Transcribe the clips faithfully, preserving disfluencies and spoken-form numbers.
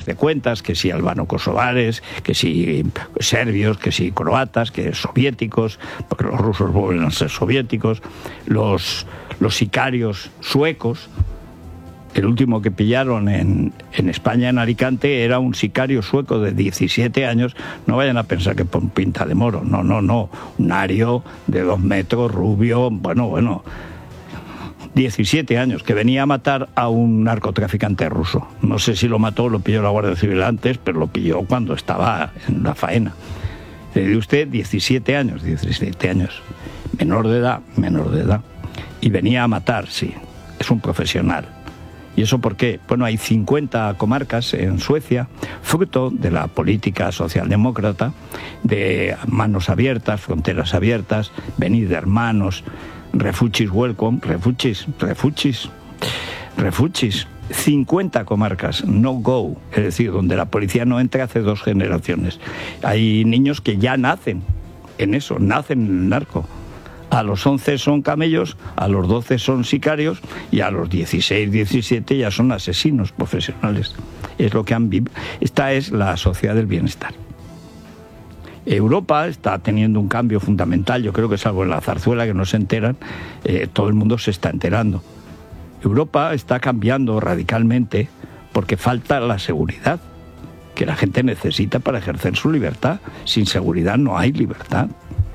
de cuentas, que si albano-kosovares, que si serbios, que si croatas, que soviéticos, porque los rusos vuelven a ser soviéticos, los, los sicarios suecos. El último que pillaron en, en España, en Alicante, era un sicario sueco de diecisiete años. No vayan a pensar que por pinta de moro. No, no, no. Un ario de dos metros, rubio, bueno, bueno. diecisiete años, que venía a matar a un narcotraficante ruso. No sé si lo mató o lo pilló la Guardia Civil antes, pero lo pilló cuando estaba en la faena. Le dio usted diecisiete años, diecisiete años. Menor de edad, menor de edad. Y venía a matar, sí. Es un profesional. ¿Y eso por qué? Bueno, hay cincuenta comarcas en Suecia, fruto de la política socialdemócrata, de manos abiertas, fronteras abiertas, venid de hermanos, refugees welcome, refugees, refugees, refugees. cincuenta comarcas, no go, es decir, donde la policía no entra hace dos generaciones. Hay niños que ya nacen en eso, nacen en el narco. A los once son camellos, a los doce son sicarios y a los dieciséis, diecisiete ya son asesinos profesionales. Es lo que han vivido. Esta es la sociedad del bienestar. Europa está teniendo un cambio fundamental. Yo creo que salvo en la zarzuela, que no se enteran, eh, todo el mundo se está enterando. Europa está cambiando radicalmente porque falta la seguridad que la gente necesita para ejercer su libertad. Sin seguridad no hay libertad.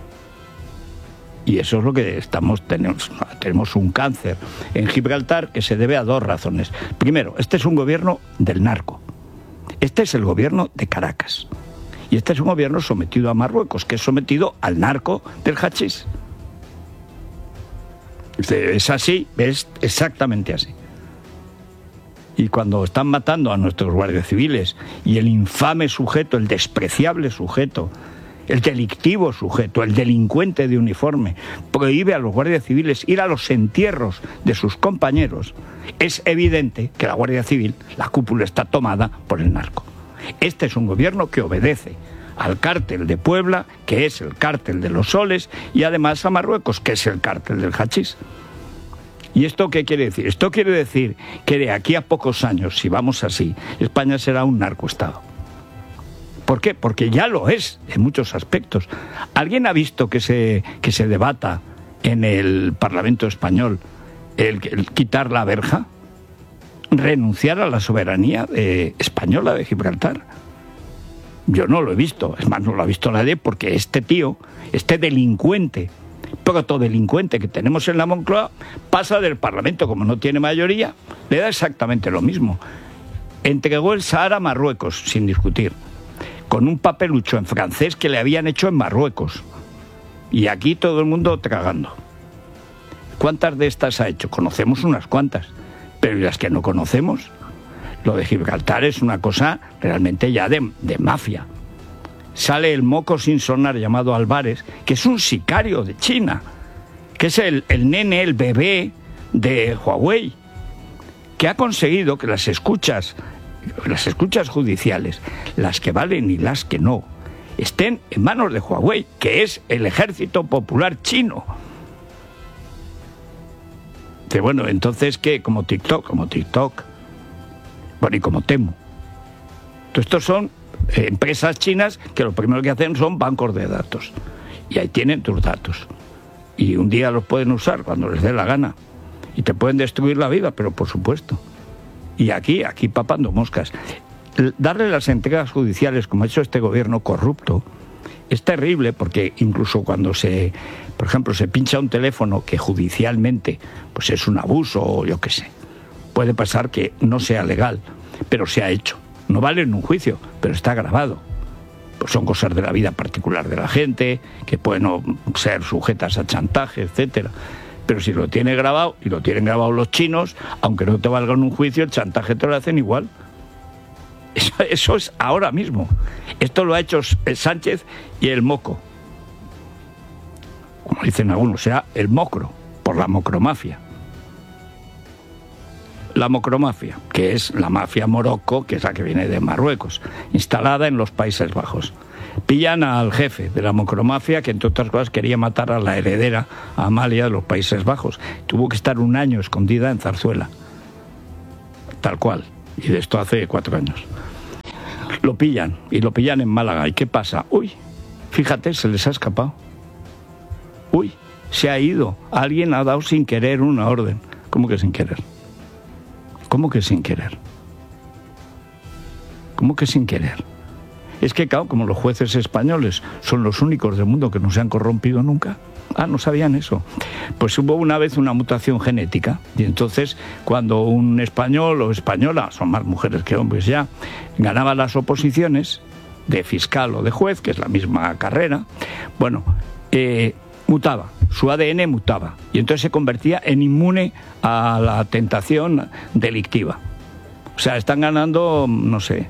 Y eso es lo que estamos tenemos, tenemos un cáncer en Gibraltar que se debe a dos razones. Primero, este es un gobierno del narco. Este es el gobierno de Caracas. Y este es un gobierno sometido a Marruecos, que es sometido al narco del hachís. Es así, es exactamente así. Y cuando están matando a nuestros guardias civiles y el infame sujeto, el despreciable sujeto, el delictivo sujeto, el delincuente de uniforme, prohíbe a los guardias civiles ir a los entierros de sus compañeros, es evidente que la Guardia Civil, la cúpula, está tomada por el narco. Este es un gobierno que obedece al cártel de Puebla, que es el cártel de los soles, y además a Marruecos, que es el cártel del hachís. ¿Y esto qué quiere decir? Esto quiere decir que de aquí a pocos años, si vamos así, España será un narcoestado. ¿Por qué? Porque ya lo es en muchos aspectos. ¿Alguien ha visto que se, que se debata en el Parlamento español el, el quitar la verja? ¿Renunciar a la soberanía de, española de Gibraltar? Yo no lo he visto. Es más, no lo ha visto nadie porque este tío, este delincuente, protodelincuente que tenemos en la Moncloa, pasa del Parlamento, como no tiene mayoría, le da exactamente lo mismo. Entregó el Sahara a Marruecos, sin discutir, con un papelucho en francés que le habían hecho en Marruecos. Y aquí todo el mundo tragando. ¿Cuántas de estas ha hecho? Conocemos unas cuantas, pero ¿y las que no conocemos? Lo de Gibraltar es una cosa realmente ya de, de mafia. Sale el moco sin sonar llamado Álvarez, que es un sicario de China, que es el, el nene, el bebé de Huawei, que ha conseguido que las escuchas las escuchas judiciales, las que valen y las que no, estén en manos de Huawei, que es el Ejército Popular Chino. Que bueno, entonces, ¿qué? Como TikTok, como TikTok, bueno, y como Temu. Entonces, estos son eh, empresas chinas que lo primero que hacen son bancos de datos. Y ahí tienen tus datos. Y un día los pueden usar cuando les dé la gana. Y te pueden destruir la vida, pero por supuesto. Y aquí, aquí papando moscas. Darle las entregas judiciales, como ha hecho este gobierno corrupto, es terrible, porque incluso cuando se, por ejemplo, se pincha un teléfono que judicialmente pues es un abuso o yo qué sé, puede pasar que no sea legal, pero se ha hecho. No vale en un juicio, pero está grabado. Pues son cosas de la vida particular de la gente, que pueden ser sujetas a chantaje, etcétera. Pero si lo tiene grabado, y lo tienen grabado los chinos, aunque no te valga en un juicio, el chantaje te lo hacen igual. Eso, eso es ahora mismo. Esto lo ha hecho Sánchez y el moco. Como dicen algunos, o sea, el mocro, por la mocromafia. La mocromafia, que es la mafia morocco, que es la que viene de Marruecos, instalada en los Países Bajos. Pillan al jefe de la mocromafia, que entre otras cosas quería matar a la heredera, a Amalia, de los Países Bajos. Tuvo que estar un año escondida en Zarzuela. Tal cual. Y de esto hace cuatro años. Lo pillan, y lo pillan en Málaga. ¿Y qué pasa? Uy, fíjate, se les ha escapado. Uy, se ha ido. Alguien ha dado sin querer una orden. ¿Cómo que sin querer? ¿Cómo que sin querer? ¿Cómo que sin querer? Es que, claro, como los jueces españoles son los únicos del mundo que no se han corrompido nunca. Ah, ¿no sabían eso? Pues hubo una vez una mutación genética, y entonces cuando un español o española, son más mujeres que hombres ya, ganaba las oposiciones de fiscal o de juez, que es la misma carrera, bueno, eh, mutaba, su A D N mutaba, y entonces se convertía en inmune a la tentación delictiva. O sea, están ganando, no sé,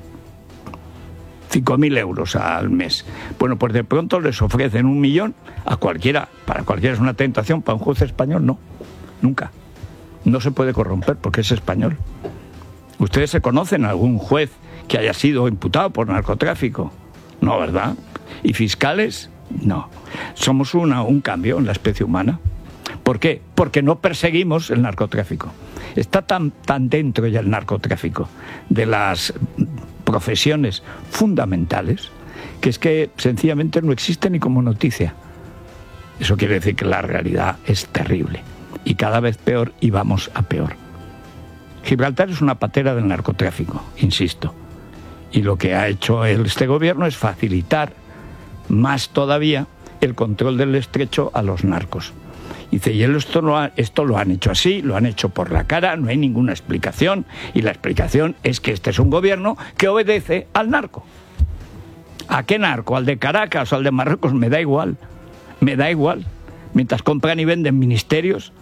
cinco mil euros al mes. Bueno, pues de pronto les ofrecen un millón a cualquiera. Para cualquiera es una tentación, para un juez español no, nunca. No se puede corromper porque es español. ¿Ustedes se conocen algún juez que haya sido imputado por narcotráfico? No, ¿verdad? ¿Y fiscales? No. Somos una, un cambio en la especie humana. ¿Por qué? Porque no perseguimos el narcotráfico. Está tan, tan dentro ya el narcotráfico de las profesiones fundamentales que es que sencillamente no existe ni como noticia. Eso quiere decir que la realidad es terrible y cada vez peor, y vamos a peor. Gibraltar es una patera del narcotráfico, insisto, y lo que ha hecho este gobierno es facilitar más todavía el control del estrecho a los narcos. Dice, y esto lo, ha, esto lo han hecho así, lo han hecho por la cara, no hay ninguna explicación, y la explicación es que este es un gobierno que obedece al narco. ¿A qué narco? ¿Al de Caracas o al de Marruecos? Me da igual, me da igual. Mientras compran y venden ministerios.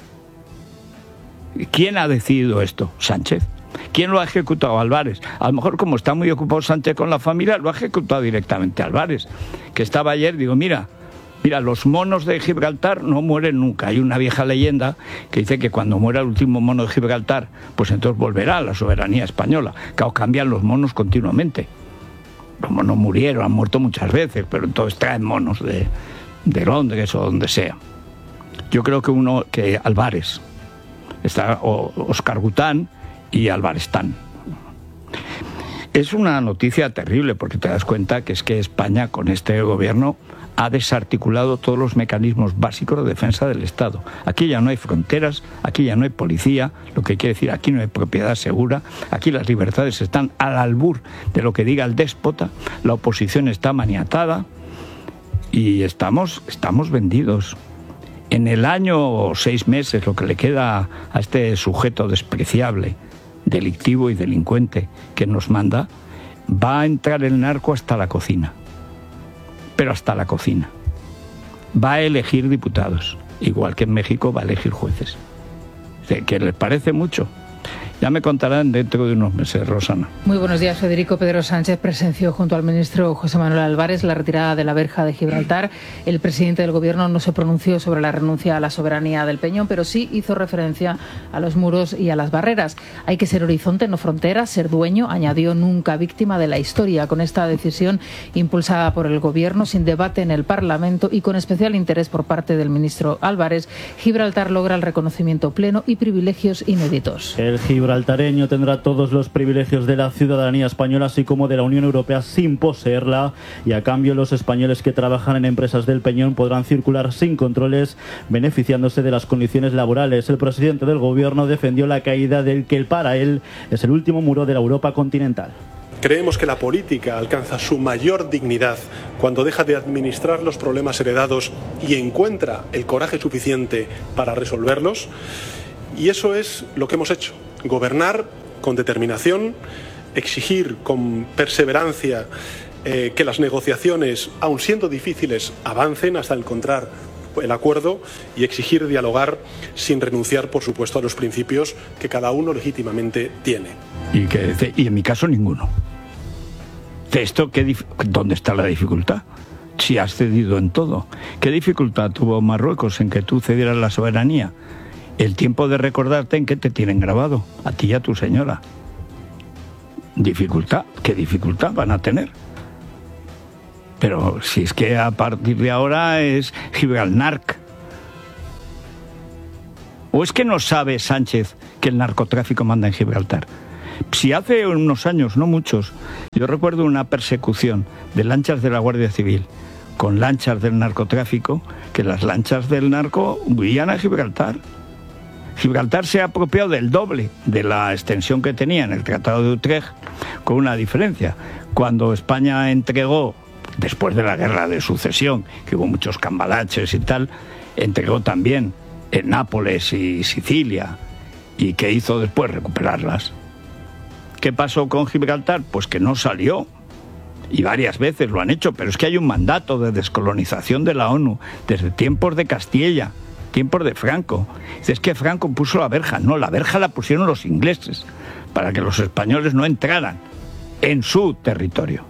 ¿Quién ha decidido esto? ¿Sánchez? ¿Quién lo ha ejecutado? Álvarez. A lo mejor, como está muy ocupado Sánchez con la familia, lo ha ejecutado directamente Álvarez, que estaba ayer, digo, mira, Mira, los monos de Gibraltar no mueren nunca. Hay una vieja leyenda que dice que cuando muera el último mono de Gibraltar, pues entonces volverá a la soberanía española. Claro, cambian los monos continuamente. Los monos murieron, han muerto muchas veces, pero entonces traen monos de, de Londres o donde sea. Yo creo que uno, que Álvarez, está o, Oscar Gután y Álvarez-Tán. Es una noticia terrible porque te das cuenta que es que España con este gobierno ha desarticulado todos los mecanismos básicos de defensa del Estado. Aquí ya no hay fronteras, aquí ya no hay policía, lo que quiere decir aquí no hay propiedad segura, aquí las libertades están al albur de lo que diga el déspota, la oposición está maniatada y estamos, estamos vendidos. En el año o seis meses, lo que le queda a este sujeto despreciable, delictivo y delincuente que nos manda, va a entrar el narco hasta la cocina. Pero hasta la cocina. Va a elegir diputados, igual que en México va a elegir jueces. ¿Que les parece mucho? Ya me contarán dentro de unos meses, Rosana. Muy buenos días, Federico. Pedro Sánchez presenció junto al ministro José Manuel Álvarez la retirada de la verja de Gibraltar. El presidente del gobierno no se pronunció sobre la renuncia a la soberanía del Peñón, pero sí hizo referencia a los muros y a las barreras. Hay que ser horizonte, no frontera, ser dueño, añadió, nunca víctima de la historia. Con esta decisión impulsada por el gobierno, sin debate en el Parlamento y con especial interés por parte del ministro Álvarez, Gibraltar logra el reconocimiento pleno y privilegios inéditos. El gibraltareño tendrá todos los privilegios de la ciudadanía española, así como de la Unión Europea, sin poseerla, y a cambio los españoles que trabajan en empresas del Peñón podrán circular sin controles, beneficiándose de las condiciones laborales. El presidente del gobierno defendió la caída del que para él es el último muro de la Europa continental. Creemos que la política alcanza su mayor dignidad cuando deja de administrar los problemas heredados y encuentra el coraje suficiente para resolverlos, y eso es lo que hemos hecho. Gobernar con determinación, exigir con perseverancia eh, que las negociaciones, aun siendo difíciles, avancen hasta encontrar el acuerdo, y exigir dialogar sin renunciar, por supuesto, a los principios que cada uno legítimamente tiene. Y, que, y en mi caso ninguno. ¿De esto qué dif- dónde está la dificultad? Si has cedido en todo. ¿Qué dificultad tuvo Marruecos en que tú cedieras la soberanía? El tiempo de recordarte en qué te tienen grabado, a ti y a tu señora. ¿Dificultad? ¿Qué dificultad van a tener? Pero si es que a partir de ahora es Gibraltar. ¿O es que no sabe Sánchez que el narcotráfico manda en Gibraltar? Si hace unos años, no muchos, yo recuerdo una persecución de lanchas de la Guardia Civil con lanchas del narcotráfico, que las lanchas del narco huían a Gibraltar. Gibraltar se ha apropiado del doble de la extensión que tenía en el Tratado de Utrecht, con una diferencia. Cuando España entregó, después de la Guerra de Sucesión, que hubo muchos cambalaches y tal, entregó también en Nápoles y Sicilia. ¿Y qué hizo después? Recuperarlas. ¿Qué pasó con Gibraltar? Pues que no salió. Y varias veces lo han hecho, pero es que hay un mandato de descolonización de la ONU desde tiempos de Castilla, tiempos de Franco. Es que Franco puso la verja. No, la verja la pusieron los ingleses para que los españoles no entraran en su territorio.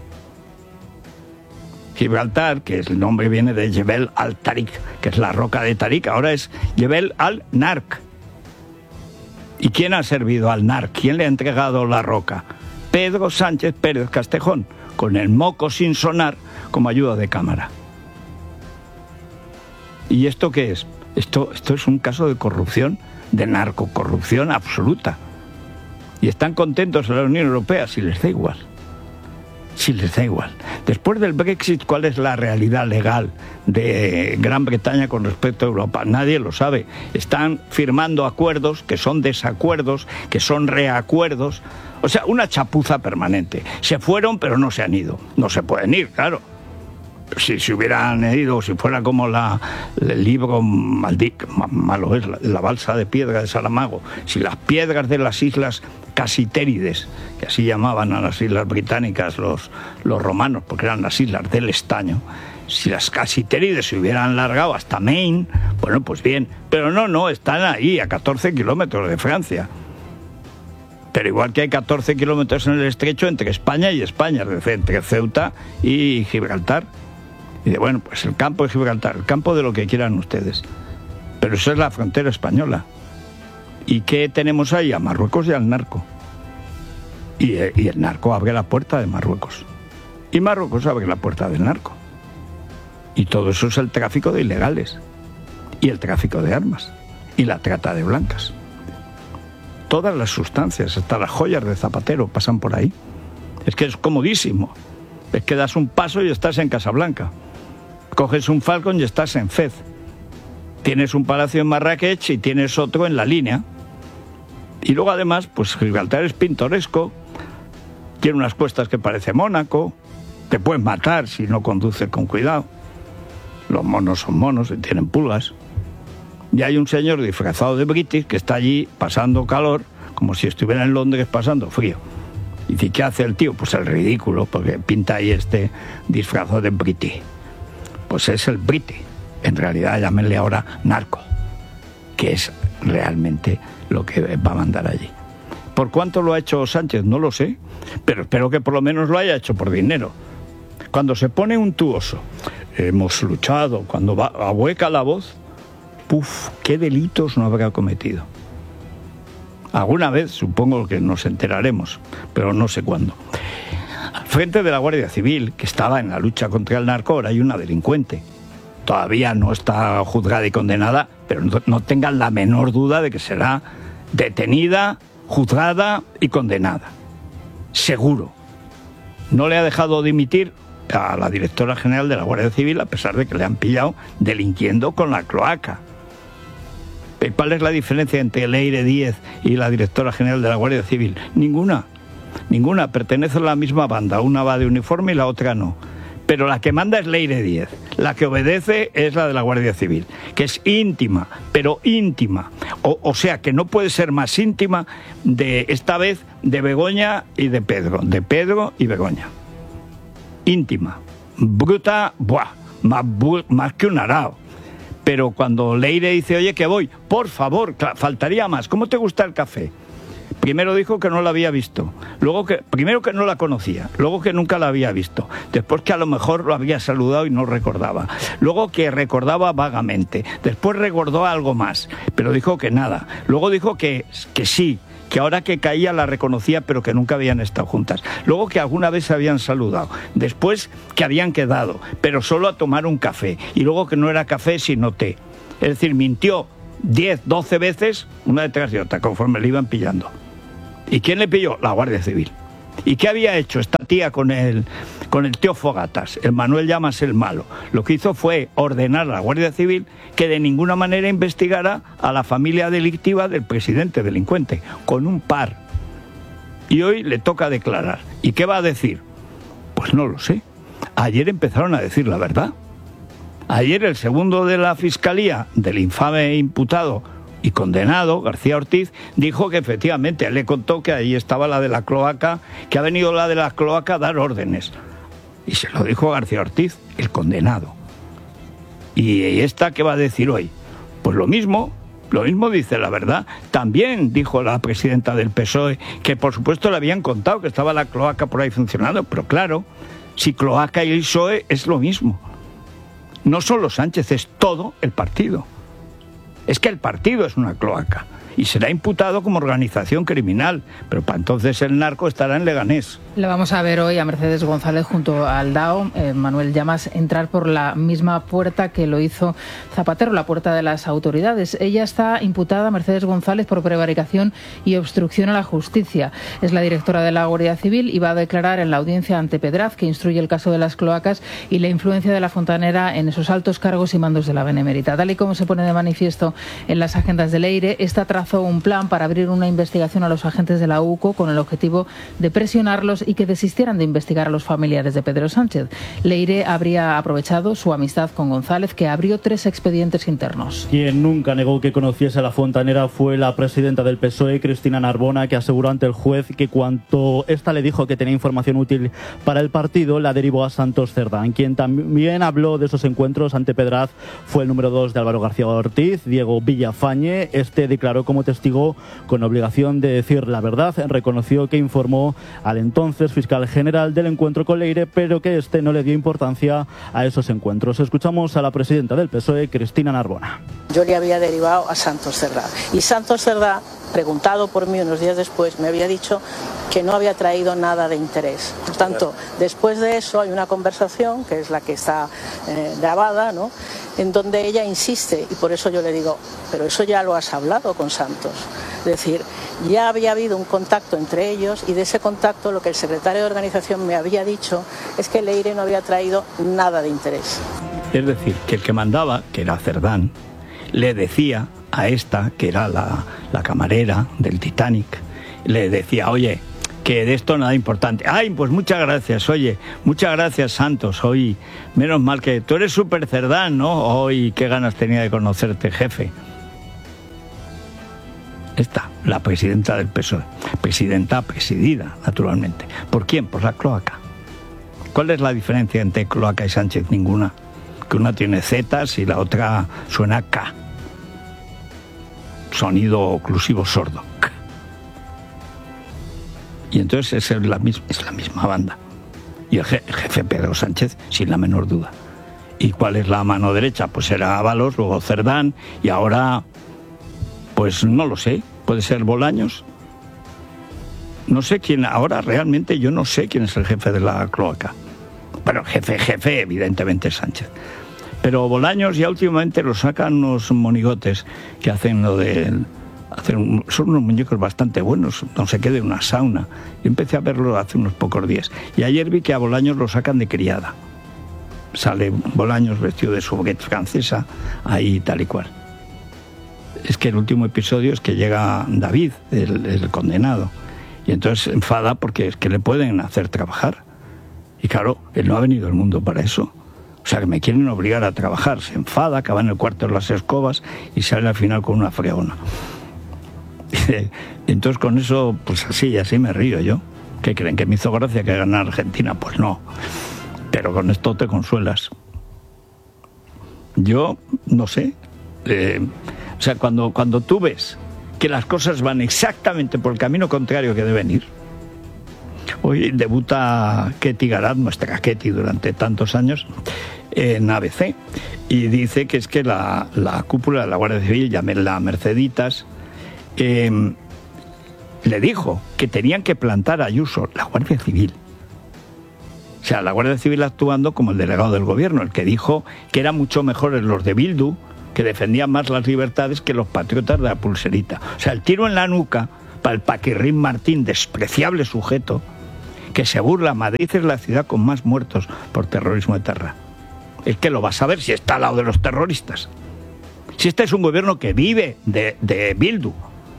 Gibraltar, que el nombre viene de Jebel al-Tariq, que es la roca de Tarik, ahora es Jebel al-Nark. ¿Y quién ha servido al Narc? ¿Quién le ha entregado la roca? Pedro Sánchez Pérez Castejón, con el moco sin sonar como ayuda de cámara. ¿Y esto qué es? Esto, esto es un caso de corrupción, de narcocorrupción absoluta. Y están contentos en la Unión Europea si les da igual. Si les da igual. Después del Brexit, ¿cuál es la realidad legal de Gran Bretaña con respecto a Europa? Nadie lo sabe. Están firmando acuerdos que son desacuerdos, que son reacuerdos. O sea, una chapuza permanente. Se fueron, pero no se han ido. No se pueden ir, claro. Si se hubieran ido, si fuera como la, el libro maldito, malo es, la, la balsa de piedra de Saramago, si las piedras de las islas Casitérides, que así llamaban a las islas británicas los, los romanos, porque eran las islas del estaño, si las Casitérides se hubieran largado hasta Maine, bueno, pues bien, pero no, no, están ahí a catorce kilómetros de Francia. Pero igual que hay catorce kilómetros en el estrecho entre España y España, entre Ceuta y Gibraltar. Y de, bueno, pues el campo de Gibraltar, el campo de lo que quieran ustedes. Pero esa es la frontera española. ¿Y qué tenemos ahí? A Marruecos y al narco. Y, y el narco abre la puerta de Marruecos. Y Marruecos abre la puerta del narco. Y todo eso es el tráfico de ilegales. Y el tráfico de armas. Y la trata de blancas. Todas las sustancias, hasta las joyas de Zapatero, pasan por ahí. Es que es comodísimo. Es que das un paso y estás en Casablanca. Coges un Falcon y estás en Fez. Tienes un palacio en Marrakech y tienes otro en la línea. Y luego además, pues Gibraltar es pintoresco. Tiene unas cuestas que parece Mónaco. Te pueden matar si no conduces con cuidado. Los monos son monos y tienen pulgas. Y hay un señor disfrazado de British que está allí pasando calor, como si estuviera en Londres pasando frío. Y dice, ¿qué hace el tío? Pues el ridículo, porque pinta ahí este disfrazado de British. Pues es el British. En realidad llámenle ahora narco, que es realmente lo que va a mandar allí. ¿Por cuánto lo ha hecho Sánchez? No lo sé, pero espero que por lo menos lo haya hecho por dinero. Cuando se pone untuoso, hemos luchado, cuando va, ahueca la voz, ¡puf! ¿Qué delitos no habrá cometido? Alguna vez supongo que nos enteraremos, pero no sé cuándo. Al frente de la Guardia Civil, que estaba en la lucha contra el narco, ahora hay una delincuente. Todavía no está juzgada y condenada, pero no, no tengan la menor duda de que será detenida, juzgada y condenada. Seguro. No le ha dejado dimitir a la directora general de la Guardia Civil, a pesar de que le han pillado delinquiendo con la cloaca. ¿Cuál es la diferencia entre Leire Díez y la directora general de la Guardia Civil? Ninguna. Ninguna. Pertenecen a la misma banda. Una va de uniforme y la otra no. Pero la que manda es Leire Díez. La que obedece es la de la Guardia Civil, que es íntima, pero íntima. O, o sea, que no puede ser más íntima de, esta vez, de Begoña y de Pedro. De Pedro y Begoña. Íntima. Bruta, buah, más, más que un arao. Pero cuando Leire dice, oye, que voy, por favor, faltaría más. ¿Cómo te gusta el café? Primero dijo que no la había visto, luego que primero que no la conocía, luego que nunca la había visto, después que a lo mejor lo había saludado y no recordaba, luego que recordaba vagamente, después recordó algo más, pero dijo que nada, luego dijo que, que sí, que ahora que caía la reconocía, pero que nunca habían estado juntas, luego que alguna vez se habían saludado, después que habían quedado, pero solo a tomar un café, y luego que no era café sino té. Es decir, mintió diez, doce veces, una detrás de otra, conforme le iban pillando. ¿Y quién le pilló? La Guardia Civil. ¿Y qué había hecho esta tía con el, con el tío Fogatas, el Manuel Llamas el malo? Lo que hizo fue ordenar a la Guardia Civil que de ninguna manera investigara a la familia delictiva del presidente delincuente, con un par. Y hoy le toca declarar. ¿Y qué va a decir? Pues no lo sé. Ayer empezaron a decir la verdad. Ayer el segundo de la Fiscalía, del infame imputado y condenado, García Ortiz, dijo que efectivamente, él le contó que ahí estaba la de la cloaca, que ha venido la de la cloaca a dar órdenes. Y se lo dijo García Ortiz, el condenado. ¿Y esta qué va a decir hoy? Pues lo mismo, lo mismo dice la verdad. También dijo la presidenta del P S O E que por supuesto le habían contado que estaba la cloaca por ahí funcionando, pero claro, si cloaca y el P S O E es lo mismo. No solo Sánchez, es todo el partido. Es que el partido es una cloaca y será imputado como organización criminal, pero para entonces el narco estará en Leganés. Le vamos a ver hoy a Mercedes González junto al D A O, eh, Manuel Llamas, entrar por la misma puerta que lo hizo Zapatero, la puerta de las autoridades. Ella está imputada, Mercedes González, por prevaricación y obstrucción a la justicia. Es la directora de la Guardia Civil y va a declarar en la audiencia ante Pedraz, que instruye el caso de las cloacas y la influencia de la Fontanera en esos altos cargos y mandos de la Benemérita. Tal y como se pone de manifiesto en las agendas de Leire, esta trazó un plan para abrir una investigación a los agentes de la U C O con el objetivo de presionarlos y que desistieran de investigar a los familiares de Pedro Sánchez. Leire habría aprovechado su amistad con González, que abrió tres expedientes internos. Quien nunca negó que conociese a la Fontanera fue la presidenta del P S O E, Cristina Narbona, que aseguró ante el juez que cuando ésta le dijo que tenía información útil para el partido, la derivó a Santos Cerdán. Quien también habló de esos encuentros ante Pedraz fue el número dos de Álvaro García Ortiz, Diego Villafañe. Este declaró como testigo con obligación de decir la verdad. Reconoció que informó al entonces fiscal general del encuentro con Leire, pero que este no le dio importancia a esos encuentros. Escuchamos a la presidenta del P S O E, Cristina Narbona. Yo le había derivado a Santos Cerdá y Santos Cerdá, preguntado por mí unos días después, me había dicho que no había traído nada de interés. Por tanto, después de eso hay una conversación, que es la que está eh, grabada, ¿no?, en donde ella insiste, y por eso yo le digo, pero eso ya lo has hablado con Santos. Es decir, ya había habido un contacto entre ellos, y de ese contacto lo que el secretario de organización me había dicho es que Leire no había traído nada de interés. Es decir, que el que mandaba, que era Cerdán, le decía a esta, que era la, la camarera del Titanic, le decía, oye, que de esto nada importante. Ay, pues muchas gracias, oye, muchas gracias, Santos, hoy, menos mal que tú eres súper Cerdán, ¿no? Hoy, qué ganas tenía de conocerte, jefe. Esta, la presidenta del P S O E, presidenta presidida, naturalmente. ¿Por quién? Por la cloaca. ¿Cuál es la diferencia entre cloaca y Sánchez? Ninguna. Que una tiene zetas y la otra suena K. Sonido oclusivo sordo. K. Y entonces es la misma, es la misma banda. Y el jefe Pedro Sánchez, sin la menor duda. ¿Y cuál es la mano derecha? Pues era Ábalos, luego Cerdán, y ahora, pues no lo sé, puede ser Bolaños. No sé quién, ahora realmente yo no sé quién es el jefe de la cloaca. Bueno, jefe, jefe, evidentemente es Sánchez. Pero Bolaños ya últimamente lo sacan unos monigotes que hacen lo de... Hacen, son unos muñecos bastante buenos, no sé qué, de una sauna. Yo empecé a verlo hace unos pocos días. Y ayer vi que a Bolaños lo sacan de criada. Sale Bolaños vestido de sobrette francesa, ahí tal y cual. Es que el último episodio es que llega David, el, el condenado. Y entonces se enfada porque es que le pueden hacer trabajar. Y claro, él no ha venido al mundo para eso. O sea, que me quieren obligar a trabajar. Se enfada, acaba en el cuarto de las escobas y sale al final con una fregona. Entonces con eso, pues así, así me río yo. ¿Qué creen? ¿Que me hizo gracia que ganara Argentina? Pues no. Pero con esto te consuelas. Yo, no sé. Eh, o sea, cuando, cuando tú ves que las cosas van exactamente por el camino contrario que deben ir. Hoy debuta Ketty Garat, nuestra Ketty durante tantos años, en A B C. Y dice que es que la, la cúpula de la Guardia Civil, llámenla Merceditas, Eh, le dijo que tenían que plantar a Ayuso, la Guardia Civil. O sea, la Guardia Civil actuando como el delegado del gobierno, el que dijo que eran mucho mejores los de Bildu, que defendían más las libertades que los patriotas de la pulserita. O sea, el tiro en la nuca para el Paquirrín Martín, despreciable sujeto, que se burla. Madrid es la ciudad con más muertos por terrorismo de ETA. ¿El que lo va a saber si está al lado de los terroristas? Si este es un gobierno que vive de, de Bildu.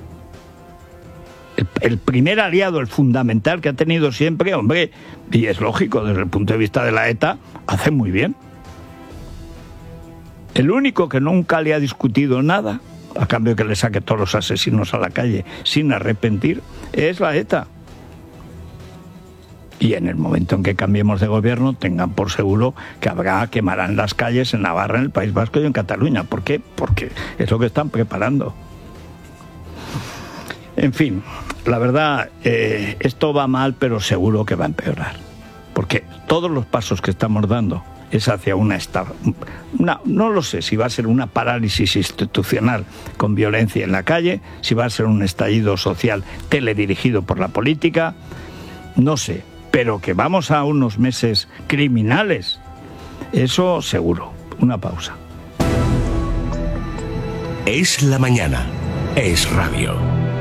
El, el primer aliado, el fundamental que ha tenido siempre, hombre, y es lógico desde el punto de vista de la ETA, hace muy bien. El único que nunca le ha discutido nada, a cambio de que le saque todos los asesinos a la calle sin arrepentir, es la ETA. Y en el momento en que cambiemos de gobierno, tengan por seguro que habrá, quemarán las calles en Navarra, en el País Vasco y en Cataluña. ¿Por qué? Porque es lo que están preparando. En fin, la verdad, eh, esto va mal, pero seguro que va a empeorar. Porque todos los pasos que estamos dando es hacia una, esta, una, no lo sé si va a ser una parálisis institucional con violencia en la calle, si va a ser un estallido social teledirigido por la política, no sé, pero que vamos a unos meses criminales, eso seguro. Una pausa. Es la mañana, es radio.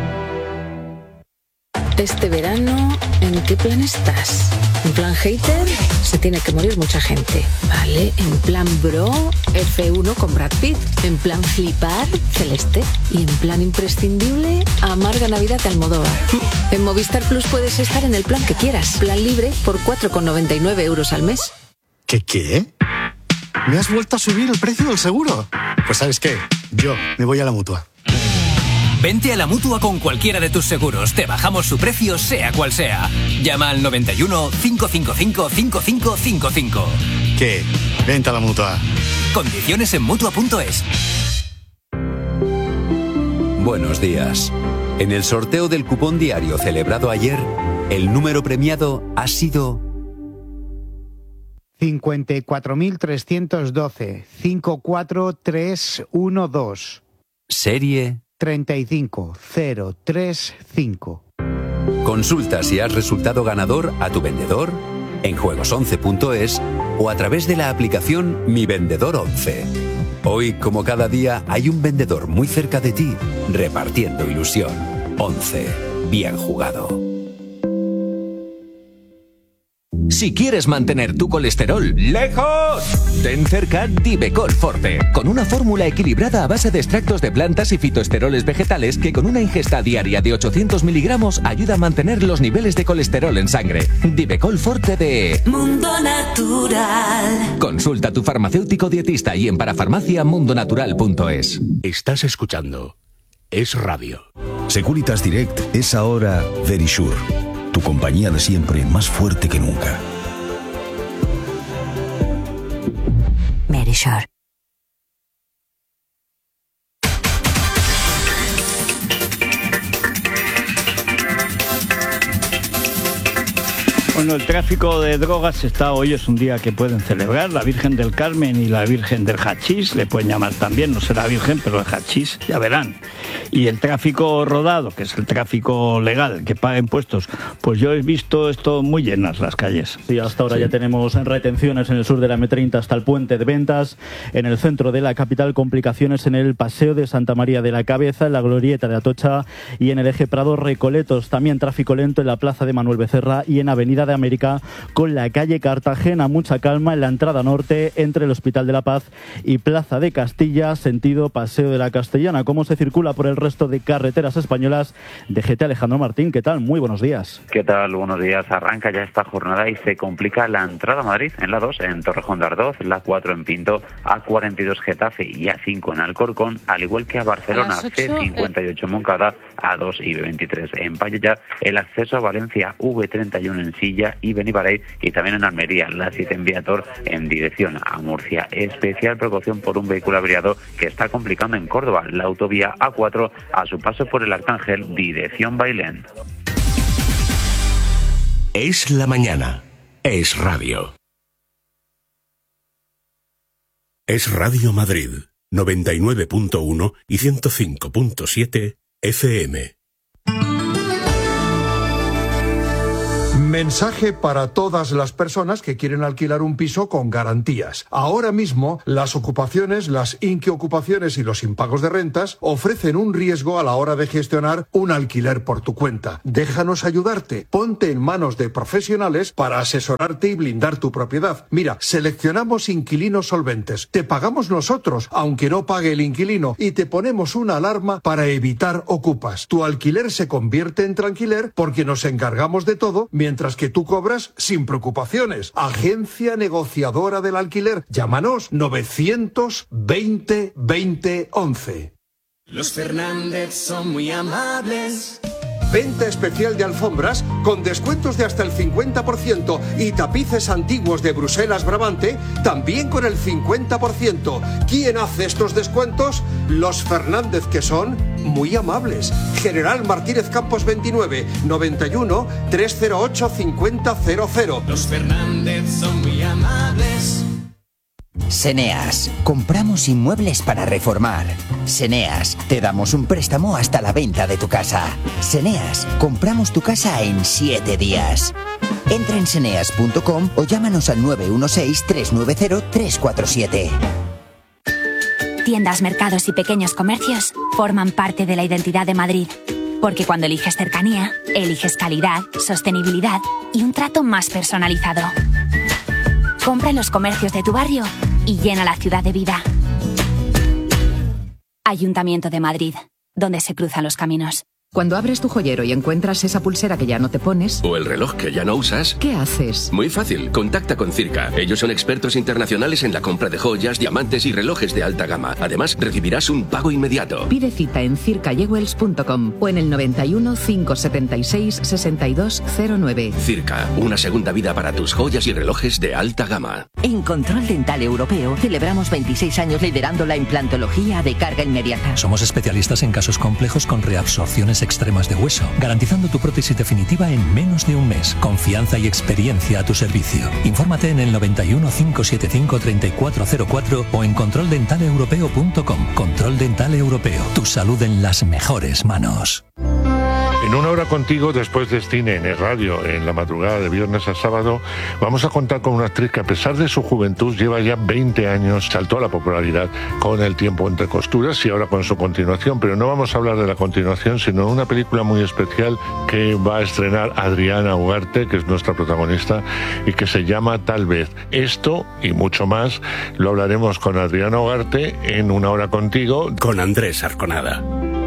Este verano, ¿en qué plan estás? ¿En plan hater? Se tiene que morir mucha gente, ¿vale? En plan bro, F uno con Brad Pitt. En plan flipar, Celeste. Y en plan imprescindible, amarga Navidad de Almodóvar. En Movistar Plus puedes estar en el plan que quieras. Plan libre por cuatro con noventa y nueve euros al mes. ¿Qué qué? ¿Me has vuelto a subir el precio del seguro? Pues ¿sabes qué? Yo me voy a la Mutua. Vente a la Mutua con cualquiera de tus seguros. Te bajamos su precio, sea cual sea. Llama al noventa y uno, cinco cinco cinco, cinco cinco cinco cinco. ¿Qué? Vente a la Mutua. Condiciones en Mutua punto es. Buenos días. En el sorteo del cupón diario celebrado ayer, el número premiado ha sido cincuenta y cuatro mil trescientos doce, cinco cuatro tres uno dos. Serie treinta y cinco cero treinta y cinco. Consulta si has resultado ganador a tu vendedor en juegos once punto es o a través de la aplicación Mi Vendedor once. Hoy, como cada día, hay un vendedor muy cerca de ti repartiendo ilusión. once. Bien jugado. Si quieres mantener tu colesterol lejos, ten cerca Divecol Forte, con una fórmula equilibrada a base de extractos de plantas y fitoesteroles vegetales que con una ingesta diaria de ochocientos miligramos ayuda a mantener los niveles de colesterol en sangre. Divecol Forte de Mundo Natural. Consulta a tu farmacéutico dietista y en parafarmacia mundo natural punto es. Estás escuchando Es Radio. Securitas Direct es ahora Verisure. Tu compañía de siempre, más fuerte que nunca. Verisure. Bueno, el tráfico de drogas está hoy, es un día que pueden celebrar. La Virgen del Carmen y la Virgen del Hachís, le pueden llamar también, no será Virgen, pero el Hachís, ya verán. Y el tráfico rodado, que es el tráfico legal, que paga impuestos, pues yo he visto esto muy llenas las calles. Sí, hasta ahora sí. Ya tenemos retenciones en el sur de la eme treinta hasta el puente de Ventas, en el centro de la capital complicaciones en el paseo de Santa María de la Cabeza, en la glorieta de Atocha y en el eje Prado Recoletos. También tráfico lento en la plaza de Manuel Becerra y en Avenida de América con la calle Cartagena. Mucha calma en la entrada norte entre el Hospital de la Paz y Plaza de Castilla, sentido Paseo de la Castellana. ¿Cómo se circula por el resto de carreteras españolas? D G T Alejandro Martín, ¿qué tal? Muy buenos días. ¿Qué tal? Buenos días. Arranca ya esta jornada y se complica la entrada a Madrid en la dos en Torrejón de Ardoz, la cuatro en Pinto, A cuarenta y dos Getafe y A cinco en Alcorcón, al igual que a Barcelona, a C cincuenta y ocho en Moncada, A dos y B veintitrés en Payella, el acceso a Valencia, V treinta y uno en Silla y Beniparey, y también en Almería, la siete en Viator en dirección a Murcia. Especial precaución por un vehículo averiado que está complicando en Córdoba la autovía A cuatro a su paso por el Arcángel, dirección Bailén. Es la mañana, es radio. Es Radio Madrid, noventa y nueve punto uno y ciento cinco punto siete F M. Mensaje para todas las personas que quieren alquilar un piso con garantías. Ahora mismo, las ocupaciones, las inquiocupaciones y los impagos de rentas ofrecen un riesgo a la hora de gestionar un alquiler por tu cuenta. Déjanos ayudarte. Ponte en manos de profesionales para asesorarte y blindar tu propiedad. Mira, seleccionamos inquilinos solventes. Te pagamos nosotros, aunque no pague el inquilino, y te ponemos una alarma para evitar ocupas. Tu alquiler se convierte en tranquiler porque nos encargamos de todo, mientras que tú cobras sin preocupaciones. Agencia negociadora del alquiler. Llámanos novecientos veinte veinte once. Los Fernández son muy amables. Venta especial de alfombras con descuentos de hasta el cincuenta por ciento y tapices antiguos de Bruselas Brabante también con el cincuenta por ciento. ¿Quién hace estos descuentos? Los Fernández, que son muy amables. General Martínez Campos veintinueve, noventa y uno, trescientos ocho, cincuenta cero cero. Los Fernández son muy amables. Seneas, compramos inmuebles para reformar. Seneas, te damos un préstamo hasta la venta de tu casa. Seneas, compramos tu casa en siete días. Entra en seneas punto com o llámanos al nueve uno seis, tres nueve cero, tres cuatro siete. Tiendas, mercados y pequeños comercios forman parte de la identidad de Madrid. Porque cuando eliges cercanía, eliges calidad, sostenibilidad y un trato más personalizado. Compra en los comercios de tu barrio y llena la ciudad de vida. Ayuntamiento de Madrid, donde se cruzan los caminos. Cuando abres tu joyero y encuentras esa pulsera que ya no te pones... O el reloj que ya no usas... ¿Qué haces? Muy fácil, contacta con Circa. Ellos son expertos internacionales en la compra de joyas, diamantes y relojes de alta gama. Además, recibirás un pago inmediato. Pide cita en circa jewels punto com o en el noventa y uno, cinco setenta y seis, sesenta y dos cero nueve. Circa, una segunda vida para tus joyas y relojes de alta gama. En Control Dental Europeo celebramos veintiséis años liderando la implantología de carga inmediata. Somos especialistas en casos complejos con reabsorciones extremas de hueso, garantizando tu prótesis definitiva en menos de un mes. Confianza y experiencia a tu servicio. Infórmate en el noventa y uno, cinco setenta y cinco, treinta y cuatro cero cuatro o en control dental europeo punto com. Control Dental Europeo. Tu salud en las mejores manos. En Una Hora Contigo, después de cine en el radio, en la madrugada de viernes a sábado, vamos a contar con una actriz que, a pesar de su juventud, lleva ya veinte años, saltó a la popularidad con El tiempo entre costuras y ahora con su continuación. Pero no vamos a hablar de la continuación, sino de una película muy especial que va a estrenar Adriana Ugarte, que es nuestra protagonista, y que se llama Tal vez. Esto y mucho más lo hablaremos con Adriana Ugarte en Una Hora Contigo, con Andrés Arconada.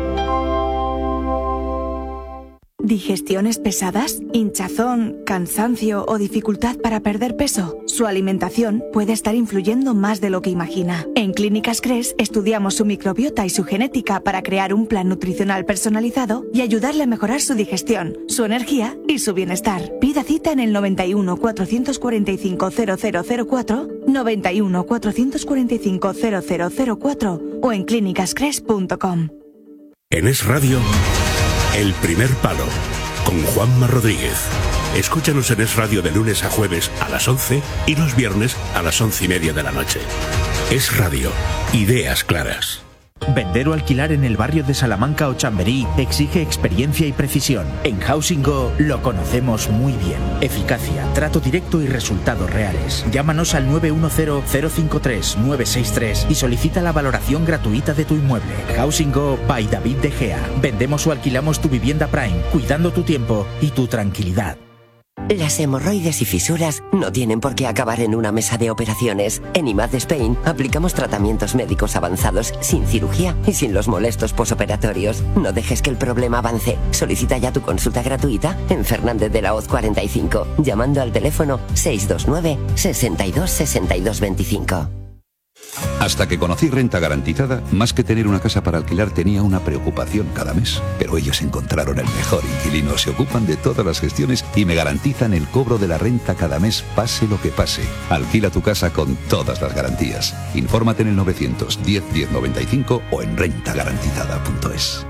¿Digestiones pesadas? ¿Hinchazón, cansancio o dificultad para perder peso? Su alimentación puede estar influyendo más de lo que imagina. En Clínicas Cres estudiamos su microbiota y su genética para crear un plan nutricional personalizado y ayudarle a mejorar su digestión, su energía y su bienestar. Pida cita en el noventa y uno, cuatrocientos cuarenta y cinco, cero cero cero cuatro, noventa y uno, cuatrocientos cuarenta y cinco, cero cero cero cuatro o en clínicas cres punto com. En Es Radio, El Primer Palo, con Juanma Rodríguez. Escúchanos en Es Radio de lunes a jueves a las once y los viernes a las once y media de la noche. Es Radio, ideas claras. Vender o alquilar en el barrio de Salamanca o Chamberí exige experiencia y precisión. En Housing Go lo conocemos muy bien. Eficacia, trato directo y resultados reales. Llámanos al nueve uno cero, cero cinco tres, nueve seis tres y solicita la valoración gratuita de tu inmueble. Housing Go by David De Gea. Vendemos o alquilamos tu vivienda Prime, cuidando tu tiempo y tu tranquilidad. Las hemorroides y fisuras no tienen por qué acabar en una mesa de operaciones. En I M A D Spain aplicamos tratamientos médicos avanzados sin cirugía y sin los molestos posoperatorios. No dejes que el problema avance. Solicita ya tu consulta gratuita en Fernández de la Hoz cuarenta y cinco, llamando al teléfono seis dos nueve, sesenta y dos, sesenta y dos veinticinco. Hasta que conocí Renta Garantizada, más que tener una casa para alquilar tenía una preocupación cada mes. Pero ellos encontraron el mejor inquilino, se ocupan de todas las gestiones y me garantizan el cobro de la renta cada mes, pase lo que pase. Alquila tu casa con todas las garantías. Infórmate en el novecientos diez, diez noventa y cinco o en renta garantizada punto es.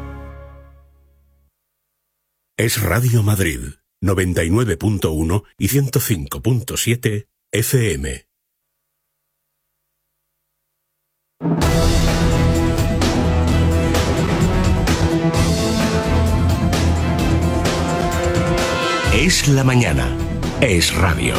Es Radio Madrid, noventa y nueve punto uno y ciento cinco punto siete F M. Es la mañana. Es radio.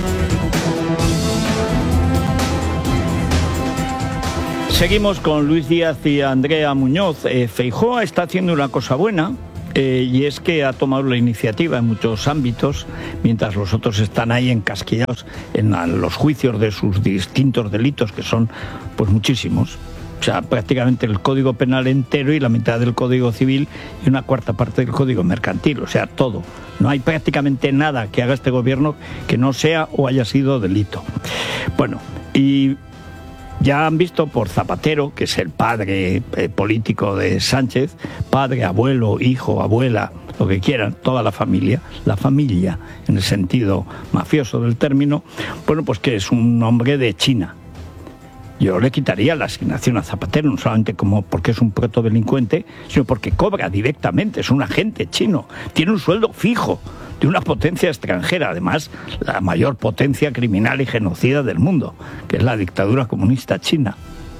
Seguimos con Luis Díaz y Andrea Muñoz. Eh, Feijóo está haciendo una cosa buena, eh, y es que ha tomado la iniciativa en muchos ámbitos, mientras los otros están ahí encasquillados en la, los juicios de sus distintos delitos, que son pues muchísimos. O sea, prácticamente el Código Penal entero y la mitad del Código Civil y una cuarta parte del Código Mercantil, o sea, todo. No hay prácticamente nada que haga este gobierno que no sea o haya sido delito. Bueno, y ya han visto por Zapatero, que es el padre eh, político de Sánchez, padre, abuelo, hijo, abuela, lo que quieran, toda la familia, la familia en el sentido mafioso del término, bueno, pues que es un hombre de China. Yo le quitaría la asignación a Zapatero, no solamente como porque es un protodelincuente, sino porque cobra directamente, es un agente chino, tiene un sueldo fijo de una potencia extranjera, además la mayor potencia criminal y genocida del mundo, que es la dictadura comunista china.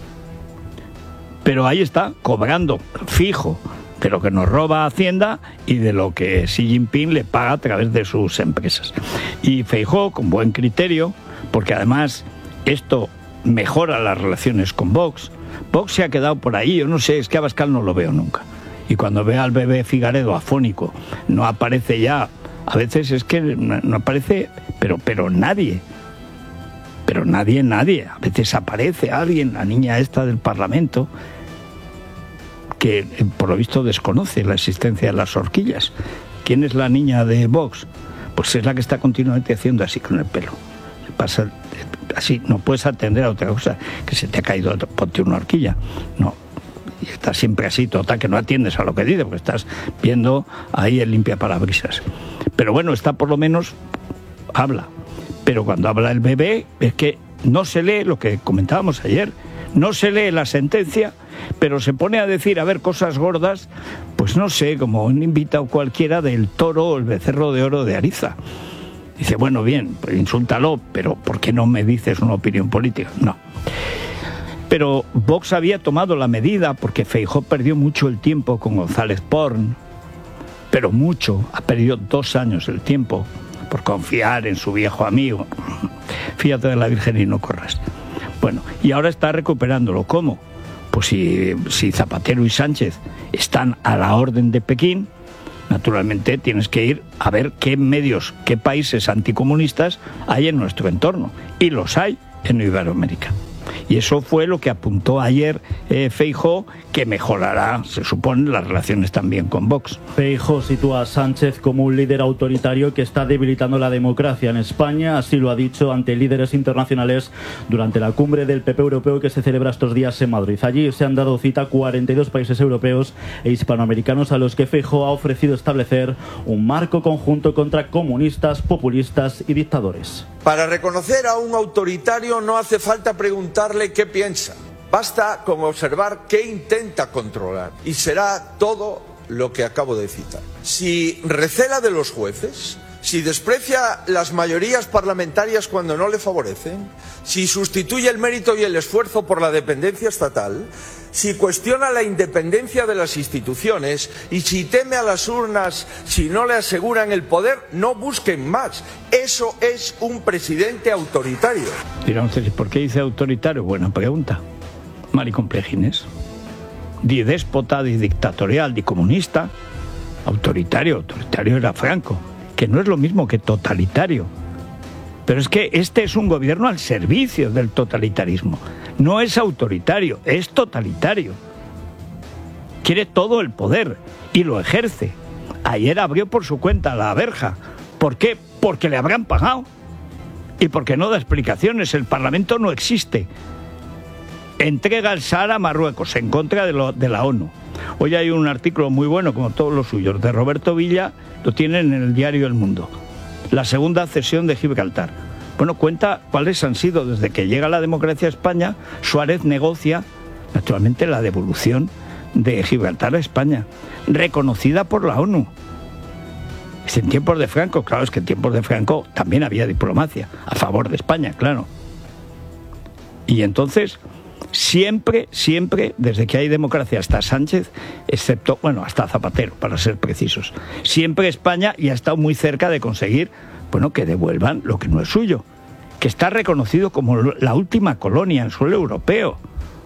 Pero ahí está, cobrando fijo de lo que nos roba Hacienda y de lo que Xi Jinping le paga a través de sus empresas. Y Feijóo, con buen criterio, porque además esto mejora las relaciones con Vox. Vox se ha quedado por ahí, yo no sé, es que a Abascal no lo veo nunca. Y cuando ve al bebé Figaredo afónico, no aparece ya, a veces es que no aparece, pero, pero nadie. Pero nadie, nadie. A veces aparece alguien, la niña esta del Parlamento, que por lo visto desconoce la existencia de las horquillas. ¿Quién es la niña de Vox? Pues es la que está continuamente haciendo así con el pelo. Se pasa así, no puedes atender a otra cosa, que se te ha caído, ponte una horquilla. No, y estás siempre así, total, que no atiendes a lo que dice, porque estás viendo ahí el limpiaparabrisas. Pero bueno, está por lo menos, habla. Pero cuando habla el bebé, es que no se lee lo que comentábamos ayer, no se lee la sentencia, pero se pone a decir, a ver, cosas gordas, pues no sé, como un invitado cualquiera del toro o el becerro de oro de Ariza. Dice, bueno, bien, pues insúltalo, pero ¿por qué no me dices una opinión política? No. Pero Vox había tomado la medida porque Feijóo perdió mucho el tiempo con González Porn, pero mucho, ha perdido dos años el tiempo por confiar en su viejo amigo. Fíjate de la Virgen y no corras. Bueno, y ahora está recuperándolo. ¿Cómo? Pues si, si Zapatero y Sánchez están a la orden de Pekín, naturalmente tienes que ir a ver qué medios, qué países anticomunistas hay en nuestro entorno. Y los hay en Iberoamérica. Y eso fue lo que apuntó ayer eh, Feijóo, que mejorará, se supone, las relaciones también con Vox. Feijóo sitúa a Sánchez como un líder autoritario que está debilitando la democracia en España. Así lo ha dicho ante líderes internacionales durante la cumbre del P P europeo que se celebra estos días en Madrid. Allí se han dado cita cuarenta y dos países europeos e hispanoamericanos a los que Feijóo ha ofrecido establecer un marco conjunto contra comunistas, populistas y dictadores. Para reconocer a un autoritario no hace falta preguntarle qué piensa. Basta con observar qué intenta controlar. Y será todo lo que acabo de citar. Si recela de los jueces, si desprecia las mayorías parlamentarias cuando no le favorecen, si sustituye el mérito y el esfuerzo por la dependencia estatal, si cuestiona la independencia de las instituciones y si teme a las urnas si no le aseguran el poder, no busquen más. Eso es un presidente autoritario. Dirán ustedes, ¿por qué dice autoritario? Buena pregunta. Maricomplejines. Di déspota, di dictatorial, di comunista. Autoritario, autoritario era Franco, que no es lo mismo que totalitario. Pero es que este es un gobierno al servicio del totalitarismo. No es autoritario, es totalitario. Quiere todo el poder y lo ejerce. Ayer abrió por su cuenta la verja. ¿Por qué? Porque le habrán pagado. Y porque no da explicaciones. El Parlamento no existe. Entrega el Sahara a Marruecos en contra de, lo, de la ONU. Hoy hay un artículo muy bueno, como todos los suyos, de Roberto Villa, lo tienen en el diario El Mundo. La segunda cesión de Gibraltar. Bueno, cuenta cuáles han sido, desde que llega la democracia a España, Suárez negocia, naturalmente, la devolución de Gibraltar a España, reconocida por la ONU. Es en tiempos de Franco, claro, es que en tiempos de Franco también había diplomacia, a favor de España, claro. Y entonces, siempre, siempre, desde que hay democracia hasta Sánchez, excepto, bueno, hasta Zapatero, para ser precisos, siempre España ya ha estado muy cerca de conseguir bueno, que devuelvan lo que no es suyo, que está reconocido como la última colonia en suelo europeo.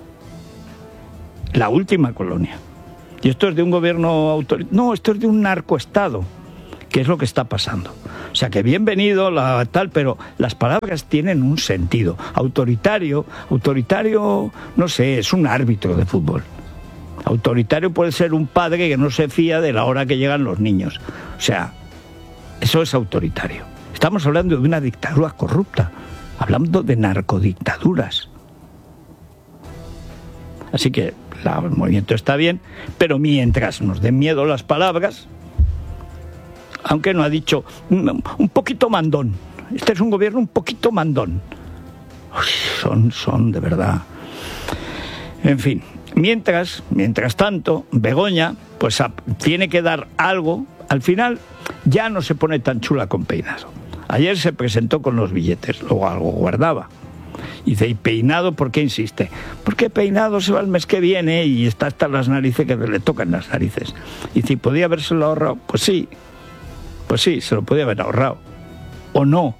La última colonia. Y esto es de un gobierno autoritario. No, esto es de un narcoestado, que es lo que está pasando. O sea, que bienvenido, la, tal, pero las palabras tienen un sentido. Autoritario, autoritario, no sé, es un árbitro de fútbol. Autoritario puede ser un padre que no se fía de la hora que llegan los niños. O sea, eso es autoritario. Estamos hablando de una dictadura corrupta, hablando de narcodictaduras. Así que la, el movimiento está bien, pero mientras nos den miedo las palabras, aunque no ha dicho un, un poquito mandón. Este es un gobierno un poquito mandón. Uy, son, son de verdad. En fin, mientras, mientras tanto, Begoña, pues a, tiene que dar algo. Al final ya no se pone tan chula con Peinado. Ayer se presentó con los billetes, luego algo guardaba. Y dice, ¿y Peinado por qué insiste? Porque Peinado se va el mes que viene y está hasta las narices, que le tocan las narices. Y si podía habérselo ahorrado, pues sí. Pues sí, se lo podía haber ahorrado. O no.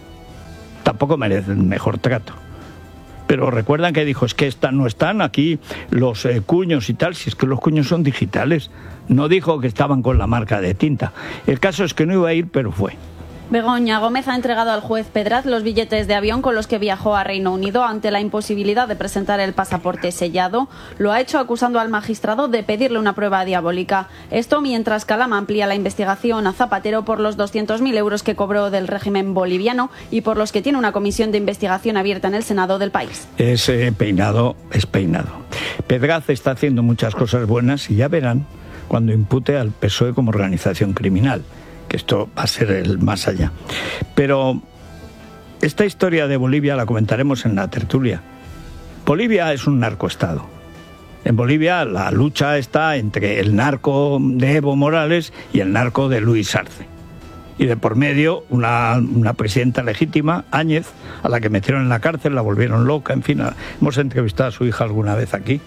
Tampoco merecen mejor trato. Pero recuerdan que dijo, es que están, no están aquí los eh, cuños y tal, si es que los cuños son digitales. No dijo que estaban con la marca de tinta. El caso es que no iba a ir, pero fue. Begoña Gómez ha entregado al juez Pedraz los billetes de avión con los que viajó a Reino Unido ante la imposibilidad de presentar el pasaporte sellado. Lo ha hecho acusando al magistrado de pedirle una prueba diabólica. Esto mientras Calama amplía la investigación a Zapatero por los doscientos mil euros que cobró del régimen boliviano y por los que tiene una comisión de investigación abierta en el Senado del país. Ese Peinado es Peinado. Pedraz está haciendo muchas cosas buenas y ya verán cuando impute al P S O E como organización criminal, que esto va a ser el más allá. Pero esta historia de Bolivia la comentaremos en la tertulia. Bolivia es un narcoestado. En Bolivia la lucha está entre el narco de Evo Morales y el narco de Luis Arce. Y de por medio una, una presidenta legítima, Áñez, a la que metieron en la cárcel, la volvieron loca, en fin, hemos entrevistado a su hija alguna vez aquí.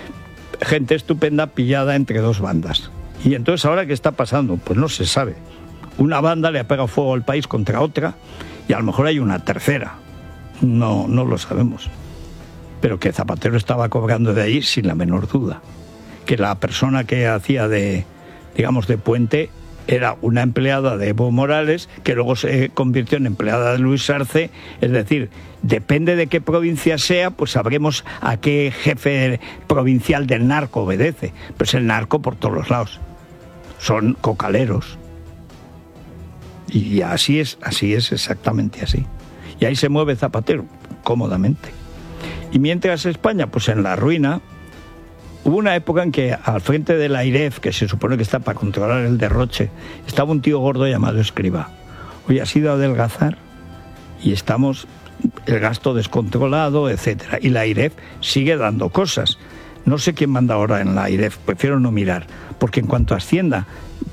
Gente estupenda pillada entre dos bandas. Y entonces, ¿ahora qué está pasando? Pues no se sabe. Una banda le ha pegado fuego al país contra otra y a lo mejor hay una tercera. No, no lo sabemos. Pero que Zapatero estaba cobrando de ahí sin la menor duda. Que la persona que hacía de, digamos, de puente era una empleada de Evo Morales que luego se convirtió en empleada de Luis Arce. Es decir, depende de qué provincia sea, pues sabremos a qué jefe provincial del narco obedece. Pues el narco por todos los lados. Son cocaleros. Y así es, así es, exactamente así. Y ahí se mueve Zapatero, cómodamente. Y mientras España, pues en la ruina, hubo una época en que al frente de la AIREF, que se supone que está para controlar el derroche, estaba un tío gordo llamado Escrivá. Hoy ha sido adelgazar y estamos, el gasto descontrolado, etcétera. Y la AIREF sigue dando cosas. No sé quién manda ahora en la AIREF, prefiero no mirar, porque en cuanto a Hacienda,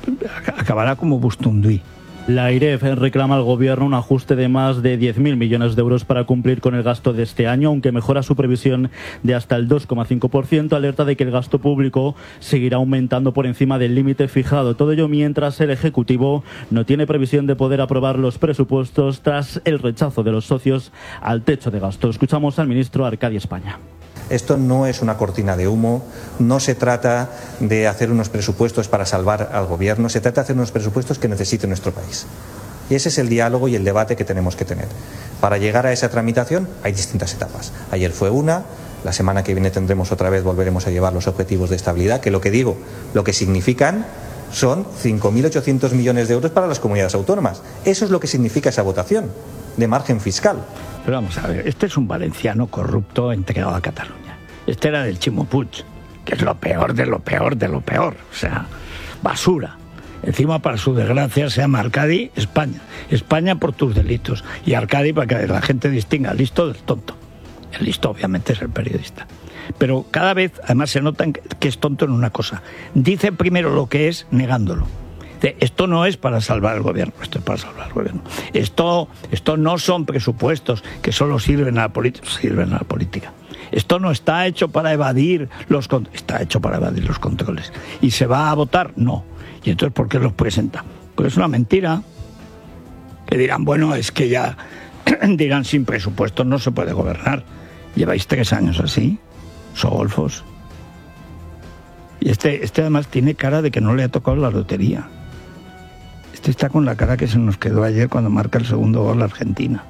acabará como Bustunduy. La AIREF reclama al gobierno un ajuste de más de diez mil millones de euros para cumplir con el gasto de este año, aunque mejora su previsión de hasta el dos coma cinco por ciento, alerta de que el gasto público seguirá aumentando por encima del límite fijado. Todo ello mientras el Ejecutivo no tiene previsión de poder aprobar los presupuestos tras el rechazo de los socios al techo de gasto. Escuchamos al ministro Arcadi España. Esto no es una cortina de humo, no se trata de hacer unos presupuestos para salvar al gobierno, se trata de hacer unos presupuestos que necesite nuestro país. Y ese es el diálogo y el debate que tenemos que tener. Para llegar a esa tramitación hay distintas etapas. Ayer fue una, la semana que viene tendremos otra vez, volveremos a llevar los objetivos de estabilidad, que lo que digo, lo que significan son cinco mil ochocientos millones de euros para las comunidades autónomas. Eso es lo que significa esa votación de margen fiscal. Pero vamos a ver, este es un valenciano corrupto entregado a Cataluña. Este era del Chimo Puig, que es lo peor de lo peor de lo peor. O sea, basura. Encima, para su desgracia, se llama Arcadi España. España por tus delitos. Y Arcadi para que la gente distinga el listo del tonto. El listo, obviamente, es el periodista. Pero cada vez, además, se nota que es tonto en una cosa. Dice primero lo que es, negándolo. Esto no es para salvar el gobierno, esto es para salvar el gobierno. Esto, esto no son presupuestos que solo sirven a la política, sirven a la política. Esto no está hecho para evadir los controles, está hecho para evadir los controles. ¿Y se va a votar? No. ¿Y entonces por qué los presenta? Porque es una mentira. Le dirán, bueno, es que ya, dirán, sin presupuesto no se puede gobernar. Lleváis tres años así, sogolfos. Y este, este además tiene cara de que no le ha tocado la lotería. Este está con la cara que se nos quedó ayer cuando marca el segundo gol la Argentina.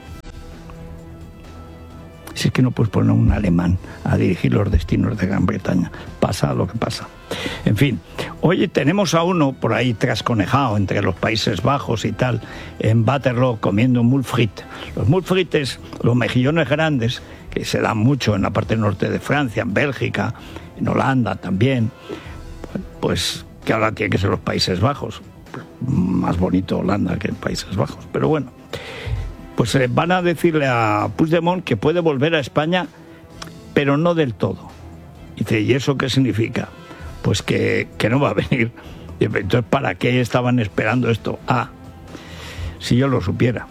Si es que no puedes poner un alemán a dirigir los destinos de Gran Bretaña. Pasa lo que pasa. En fin, hoy tenemos a uno por ahí trasconejado entre los Países Bajos y tal, en Waterloo, comiendo mulfrit. Los mulfrites, los mejillones grandes, que se dan mucho en la parte norte de Francia, en Bélgica, en Holanda también, pues que ahora tiene que ser los Países Bajos. Más bonito Holanda que Países Bajos, pero bueno. Pues eh, van a decirle a Puigdemont que puede volver a España, pero no del todo. Y dice, ¿y eso qué significa? Pues que, que no va a venir. Y entonces, ¿para qué estaban esperando esto? Ah, si yo lo supiera.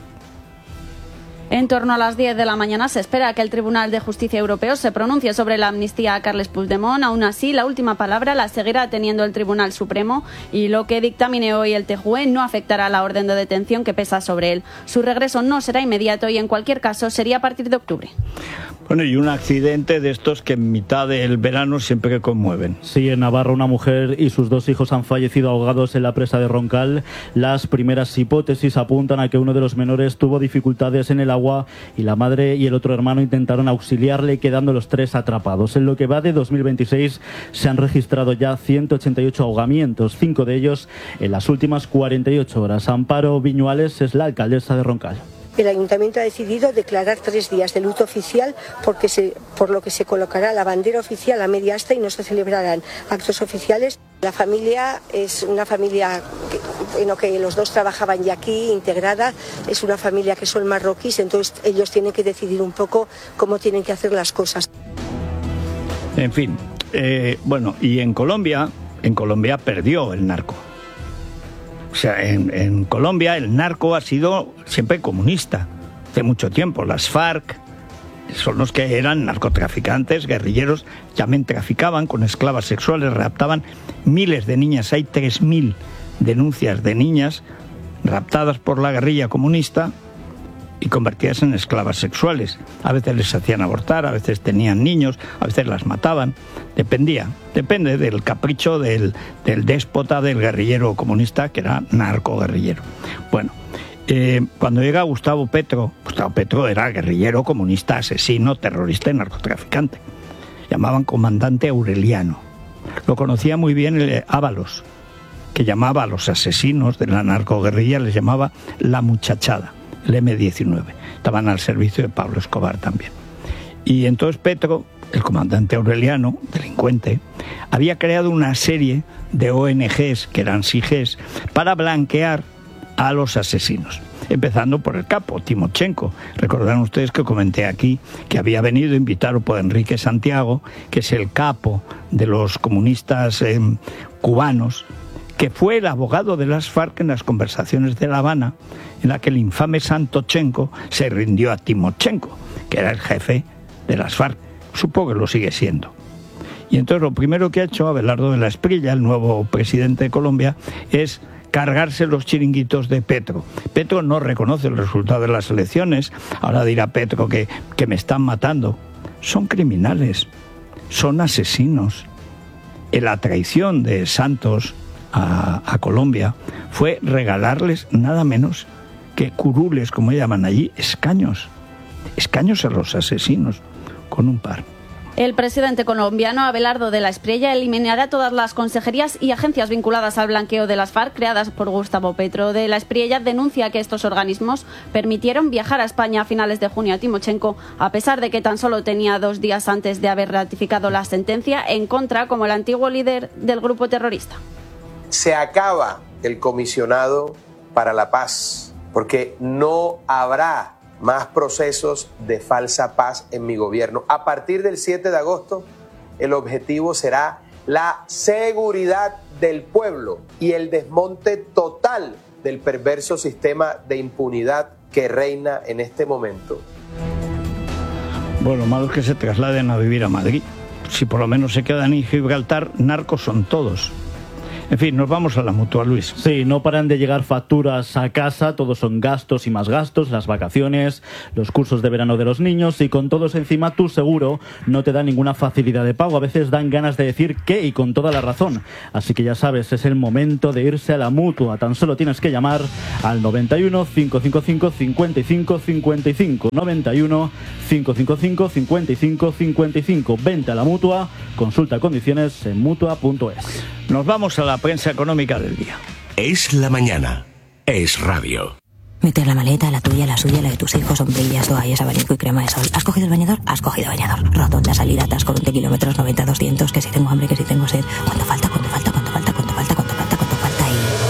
En torno a las diez de la mañana se espera que el Tribunal de Justicia Europeo se pronuncie sobre la amnistía a Carles Puigdemont. Aún así, la última palabra la seguirá teniendo el Tribunal Supremo y lo que dictamine hoy el T J U E no afectará a la orden de detención que pesa sobre él. Su regreso no será inmediato y en cualquier caso sería a partir de octubre. Bueno, y un accidente de estos que en mitad del verano siempre que conmueven. Sí, en Navarra una mujer y sus dos hijos han fallecido ahogados en la presa de Roncal. Las primeras hipótesis apuntan a que uno de los menores tuvo dificultades en el agua y la madre y el otro hermano intentaron auxiliarle, quedando los tres atrapados. En lo que va de dos mil veintiséis se han registrado ya ciento ochenta y ocho ahogamientos, cinco de ellos en las últimas cuarenta y ocho horas. Amparo Viñuales es la alcaldesa de Roncal. El Ayuntamiento ha decidido declarar tres días de luto oficial porque se, por lo que se colocará la bandera oficial a media asta y no se celebrarán actos oficiales. La familia es una familia que, en lo que los dos trabajaban ya aquí, integrada, es una familia que son marroquíes, entonces ellos tienen que decidir un poco cómo tienen que hacer las cosas. En fin, eh, bueno, y en Colombia, en Colombia perdió el narco. O sea, en, en Colombia el narco ha sido siempre comunista, hace mucho tiempo. Las FARC son los que eran narcotraficantes, guerrilleros, también traficaban con esclavas sexuales, raptaban miles de niñas. Hay tres mil denuncias de niñas raptadas por la guerrilla comunista y convertidas en esclavas sexuales. A veces les hacían abortar, a veces tenían niños, a veces las mataban. Dependía, depende del capricho del, del déspota, del guerrillero comunista, que era narco-guerrillero. Bueno, eh, cuando llega Gustavo Petro, Gustavo Petro era guerrillero comunista, asesino, terrorista y narcotraficante. Llamaban comandante Aureliano. Lo conocía muy bien el Ábalos, que llamaba a los asesinos de la narcoguerrilla, les llamaba la muchachada. El eme diecinueve, estaban al servicio de Pablo Escobar también. Y entonces Petro, el comandante Aureliano, delincuente, había creado una serie de O N Ges, que eran S I Ges, para blanquear a los asesinos. Empezando por el capo, Timochenko. Recordarán ustedes que comenté aquí que había venido invitado por Enrique Santiago, que es el capo de los comunistas eh, cubanos, que fue el abogado de las FARC en las conversaciones de La Habana, en la que el infame Santochenko se rindió a Timochenko, que era el jefe de las FARC. Supongo que lo sigue siendo. Y entonces lo primero que ha hecho Abelardo de la Espriella, el nuevo presidente de Colombia, es cargarse los chiringuitos de Petro. Petro no reconoce el resultado de las elecciones. Ahora dirá Petro que, que me están matando. Son criminales, son asesinos. En la traición de Santos A, a Colombia fue regalarles nada menos que curules, como llaman allí, escaños, escaños a los asesinos, con un par. El presidente colombiano Abelardo de la Espriella eliminará todas las consejerías y agencias vinculadas al blanqueo de las FARC creadas por Gustavo Petro. De la Espriella denuncia que estos organismos permitieron viajar a España a finales de junio a Timochenko, a pesar de que tan solo tenía dos días antes de haber ratificado la sentencia en contra como el antiguo líder del grupo terrorista. Se acaba el comisionado para la paz, porque no habrá más procesos de falsa paz en mi gobierno. A partir del siete de agosto, el objetivo será la seguridad del pueblo y el desmonte total del perverso sistema de impunidad que reina en este momento. Bueno, lo malo es que se trasladen a vivir a Madrid. Si por lo menos se quedan en Gibraltar, narcos son todos. En fin, nos vamos a la Mutua, Luis. Sí, no paran de llegar facturas a casa, todos son gastos y más gastos, las vacaciones, los cursos de verano de los niños, y con todos encima tu seguro no te da ninguna facilidad de pago. A veces dan ganas de decir que, y con toda la razón. Así que ya sabes, es el momento de irse a la Mutua. Tan solo tienes que llamar al noventa y uno, cinco cinco cinco, cincuenta y cinco cincuenta y cinco, noventa y uno, cinco cinco cinco, cincuenta y cinco cincuenta y cinco. Vente a la Mutua, consulta condiciones en mutua punto es. Nos vamos a la prensa económica del día. Es la mañana. Es radio. Meter la maleta, la tuya, la suya, la de tus hijos, sombrillas, toallas, abanico y crema de sol. ¿Has cogido el bañador? Has cogido bañador. Rotonda, salida, atasco, veinte kilómetros, noventa, doscientos, que si tengo hambre, que si tengo sed. ¿Cuánto falta? ¿Cuánto falta? ¿Cuánto falta? ¿Cuánto falta? ¿Cuánto falta? ¿Cuánto falta?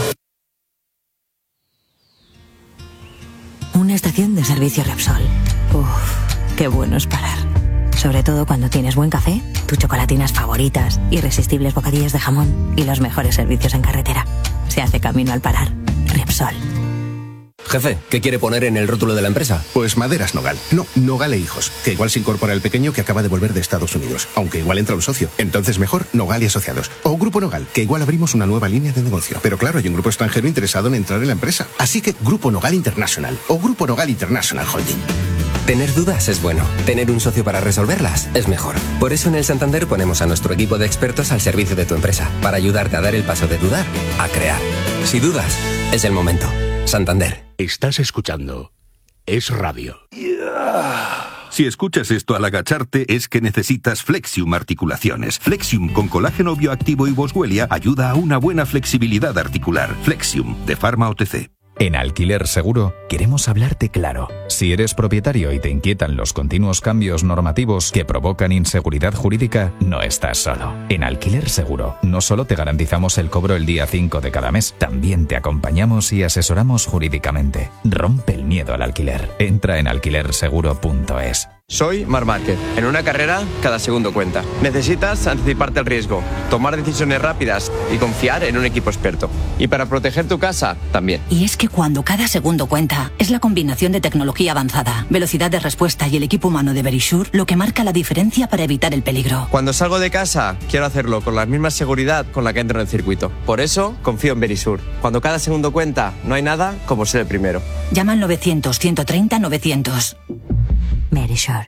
Y... una estación de servicio Repsol. Uff, qué bueno es parar. Sobre todo cuando tienes buen café, tus chocolatinas favoritas, irresistibles bocadillos de jamón y los mejores servicios en carretera. Se hace camino al parar. Repsol. Jefe, ¿qué quiere poner en el rótulo de la empresa? Pues Maderas Nogal. No, Nogal e Hijos, que igual se incorpora el pequeño que acaba de volver de Estados Unidos, aunque igual entra un socio. Entonces mejor Nogal y Asociados. O Grupo Nogal, que igual abrimos una nueva línea de negocio. Pero claro, hay un grupo extranjero interesado en entrar en la empresa. Así que Grupo Nogal International o Grupo Nogal International Holding. Tener dudas es bueno. Tener un socio para resolverlas es mejor. Por eso en el Santander ponemos a nuestro equipo de expertos al servicio de tu empresa, para ayudarte a dar el paso de dudar a crear. Si dudas, es el momento. Santander. Estás escuchando Es Radio. Si escuchas esto al agacharte es que necesitas Flexium Articulaciones. Flexium con colágeno bioactivo y boswellia ayuda a una buena flexibilidad articular. Flexium de Pharma O T C. En Alquiler Seguro queremos hablarte claro. Si eres propietario y te inquietan los continuos cambios normativos que provocan inseguridad jurídica, no estás solo. En Alquiler Seguro no solo te garantizamos el cobro el día cinco de cada mes, también te acompañamos y asesoramos jurídicamente. Rompe el miedo al alquiler. Entra en alquiler seguro punto es. Soy Marc Márquez. En una carrera, cada segundo cuenta. Necesitas anticiparte al riesgo, tomar decisiones rápidas y confiar en un equipo experto. Y para proteger tu casa, también. Y es que cuando cada segundo cuenta, es la combinación de tecnología avanzada, velocidad de respuesta y el equipo humano de Verisure lo que marca la diferencia para evitar el peligro. Cuando salgo de casa, quiero hacerlo con la misma seguridad con la que entro en el circuito. Por eso, confío en Verisure. Cuando cada segundo cuenta, no hay nada como ser el primero. Llama al novecientos, ciento treinta, novecientos. Verisure.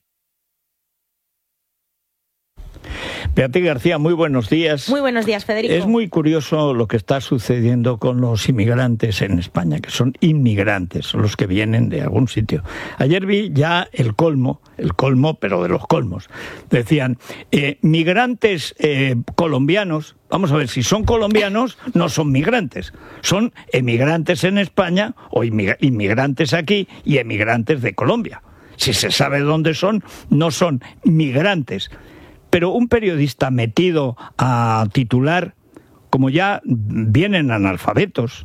Beatriz García, muy buenos días. Muy buenos días, Federico. Es muy curioso lo que está sucediendo con los inmigrantes en España, que son inmigrantes, los que vienen de algún sitio. Ayer vi ya el colmo, el colmo, pero de los colmos. Decían, eh, migrantes eh, colombianos. Vamos a ver, si son colombianos, no son migrantes. Son emigrantes en España o inmigrantes aquí y emigrantes de Colombia. Si se sabe dónde son, no son migrantes. Pero un periodista metido a titular, como ya vienen analfabetos,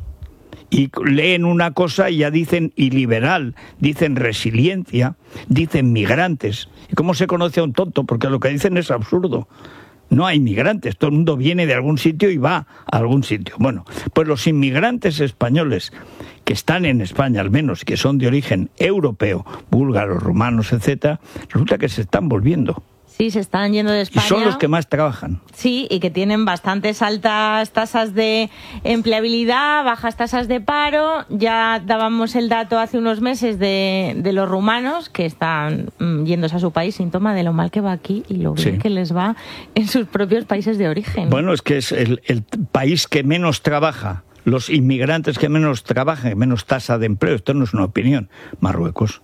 y leen una cosa y ya dicen iliberal, dicen resiliencia, dicen migrantes. ¿Y cómo se conoce a un tonto? Porque lo que dicen es absurdo. No hay migrantes, todo el mundo viene de algún sitio y va a algún sitio. Bueno, pues los inmigrantes españoles que están en España, al menos, que son de origen europeo, búlgaros, rumanos, etcétera, resulta que se están volviendo. Sí, se están yendo de España. Y son los que más trabajan. Sí, y que tienen bastantes altas tasas de empleabilidad, bajas tasas de paro. Ya dábamos el dato hace unos meses de, de los rumanos que están mm, yéndose a su país, síntoma de lo mal que va aquí y lo bien sí. que les va en sus propios países de origen. Bueno, es que es el, el país que menos trabaja, los inmigrantes que menos trabajan, menos tasa de empleo. Esto no es una opinión. Marruecos.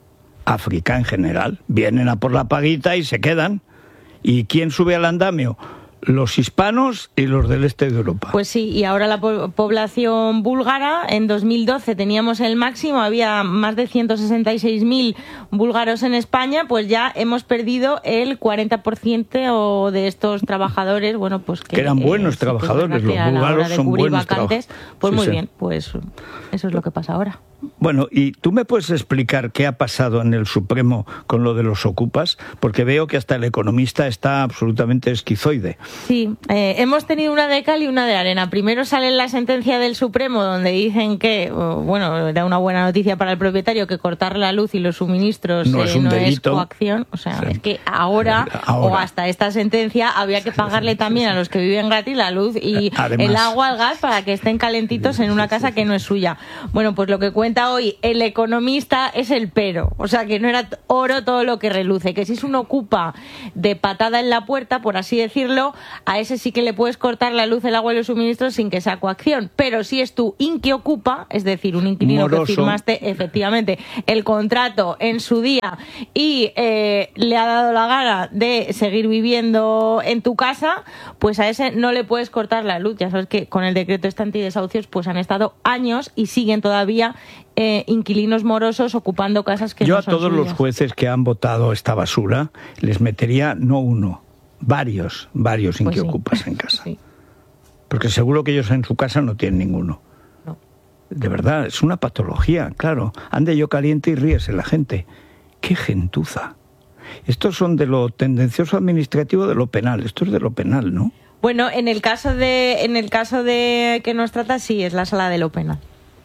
África en general, vienen a por la paguita y se quedan. ¿Y quién sube al andamio? Los hispanos y los del este de Europa. Pues sí, y ahora la po- población búlgara, en dos mil doce teníamos el máximo, había más de ciento sesenta y seis mil búlgaros en España, pues ya hemos perdido el cuarenta por ciento de estos trabajadores, bueno, pues que, que eran buenos eh, trabajadores, los búlgaros son buenos vacantes, pues sí, muy sí. bien, pues eso es lo que pasa ahora. Bueno, ¿y tú me puedes explicar qué ha pasado en el Supremo con lo de los ocupas? Porque veo que hasta el Economista está absolutamente esquizoide. Sí, eh, hemos tenido una de cal y una de arena. Primero sale la sentencia del Supremo donde dicen que, bueno, era una buena noticia para el propietario que cortar la luz y los suministros no, eh, es, un no es coacción. O sea, sí. es que ahora, ahora o hasta esta sentencia había que pagarle también a los que viven gratis la luz y Además, el agua, el gas para que estén calentitos en una casa que no es suya. Bueno, pues lo que cuenta hoy el Economista es el pero. O sea, que no era oro todo lo que reluce, que si es un ocupa de patada en la puerta, por así decirlo, a ese sí que le puedes cortar la luz, el agua y los suministros sin que sea coacción. Pero si es tu inquiocupa, es decir, un inquilino Moroso. que firmaste efectivamente el contrato en su día y eh, le ha dado la gana de seguir viviendo en tu casa, pues a ese no le puedes cortar la luz. Ya sabes que con el decreto este antidesahucios pues han estado años y siguen todavía eh, inquilinos morosos ocupando casas que Yo no son a todos suyas. los jueces que han votado esta basura les metería no uno, varios, varios Pues inquiocupas sí. en casa. Sí. Porque seguro que ellos en su casa no tienen ninguno. No. De verdad, es una patología, claro. Ande yo caliente y ríese la gente. ¡Qué gentuza! Estos son de lo tendencioso administrativo de lo penal. Esto es de lo penal, ¿no? Bueno, en el caso de en el caso de que nos trata, sí, es la sala de lo penal.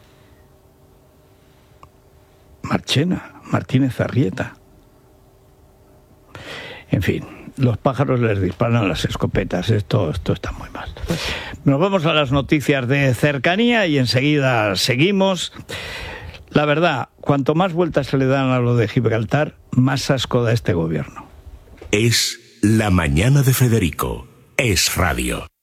Marchena, Martínez Arrieta. En fin, los pájaros les disparan las escopetas. Esto, esto está muy mal. Nos vamos a las noticias de cercanía y enseguida seguimos. La verdad, cuanto más vueltas se le dan a lo de Gibraltar, más asco da este gobierno. Es La Mañana de Federico. Es Radio.